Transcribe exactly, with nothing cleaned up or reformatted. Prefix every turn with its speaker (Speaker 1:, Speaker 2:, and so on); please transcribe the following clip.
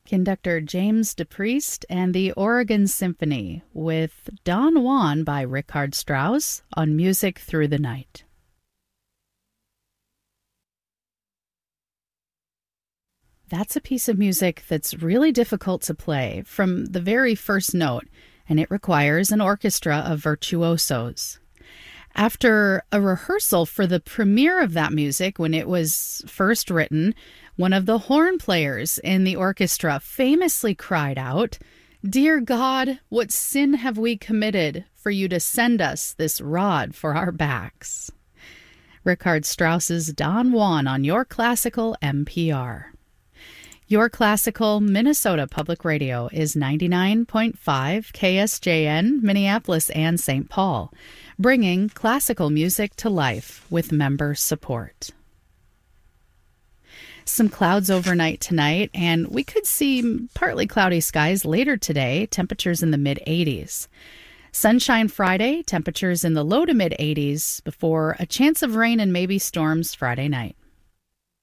Speaker 1: Conductor James DePriest and the Oregon Symphony with Don Juan by Richard Strauss on Music Through the Night. That's a piece of music that's really difficult to play from the very first note, and it requires an orchestra of virtuosos. After a rehearsal for the premiere of that music, when it was first written, one of the horn players in the orchestra famously cried out, "Dear God, what sin have we committed for you to send us this rod for our backs?" Richard Strauss's Don Juan on Your Classical N P R. Your Classical Minnesota Public Radio is ninety-nine point five K S J N, Minneapolis and Saint Paul, bringing classical music to life with member support. Some clouds overnight tonight, and we could see partly cloudy skies later today, temperatures in the mid eighties. Sunshine Friday, temperatures in the low to mid eighties before a chance of rain and maybe storms Friday night.